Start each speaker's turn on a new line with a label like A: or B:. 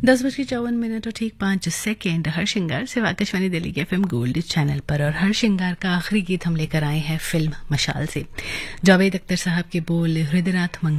A: 10:54 और ठीक 5 सेकेंड हर श्रृंगार से आकाशवाणी दिल्ली के एफएम गोल्ड चैनल पर। और हर श्रृंगार का आखिरी गीत हम लेकर आए हैं फिल्म मशाल से। जावेद अख्तर साहब के बोल, हृदयनाथ